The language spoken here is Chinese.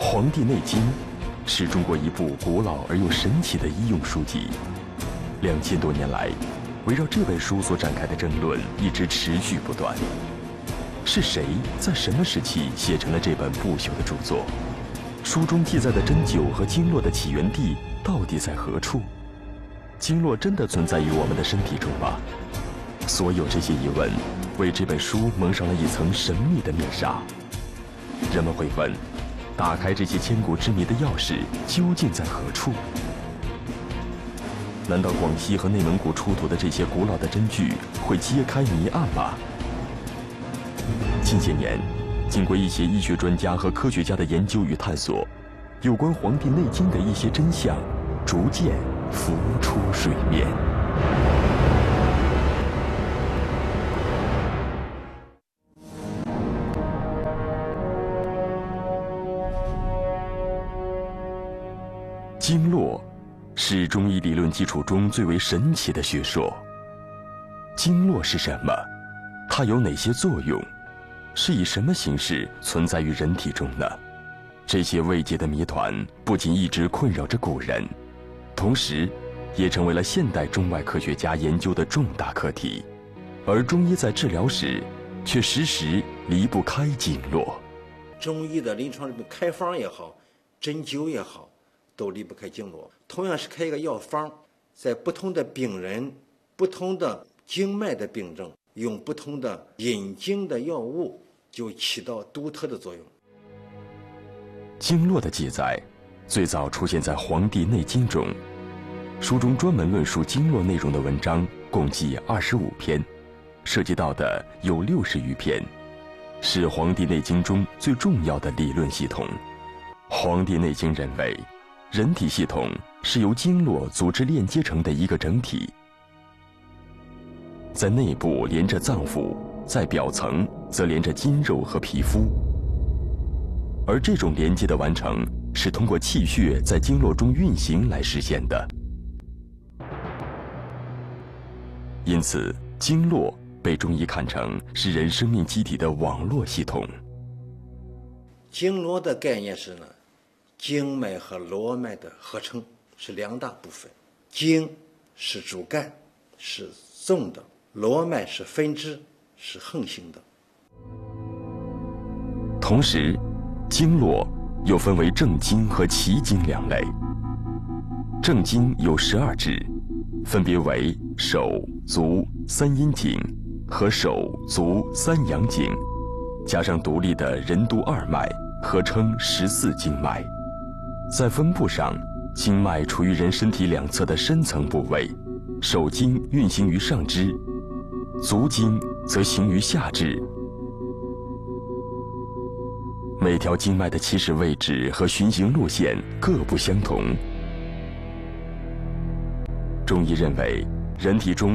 黄帝内经》是中国一部古老而又神奇的医用书籍。2000多年来，围绕这本书所展开的争论一直持续不断。是谁在什么时期写成了这本不朽的著作？书中记载的针灸和经络的起源地到底在何处？经络真的存在于我们的身体中吗？所有这些疑问，为这本书蒙上了一层神秘的面纱。人们会问：打开这些千古之谜的钥匙究竟在何处？难道广西和内蒙古出土的这些古老的针具会揭开谜案吗？近些年，经过一些医学专家和科学家的研究与探索，有关《黄帝内经》的一些真相逐渐浮出水面。经络是中医理论基础中最为神奇的学说。经络是什么？它有哪些作用？是以什么形式存在于人体中呢？这些未解的谜团不仅一直困扰着古人，同时也成为了现代中外科学家研究的重大课题。而中医在治疗时却时时离不开经络。 中医的临床开方也好，针灸也好，都离不开经络。同样是开一个药方，在不同的病人、不同的经脉的病症，用不同的引经的药物，就起到独特的作用。 经络的记载最早出现在《黄帝内经》中，书中专门论述经络内容的文章共计25篇，涉及到的有60余篇，是《黄帝内经》中最重要的理论系统。《黄帝内经》认为，人体系统是由经络组织链接成的一个整体，在内部连着脏腑，在表层则连着筋肉和皮肤。而这种连接的完成是通过气血在经络中运行来实现的。因此，经络被中医看成是人生命机体的网络系统。 经络的概念是呢，经脉和络脉的合成，是2大部分。经是主干，是纵的；络脉是分支，是横行的。 同时，经络又分为正经和奇经2类。正经有12支，分别为手、足、3阴经和手、足、3阳经，加上独立的任督二脉，合称14经脉。在分布上，经脉处于人身体两侧的深层部位，手经运行于上肢，足经则行于下肢。每条经脉的起始位置和循行路线各不相同。中医认为，人体中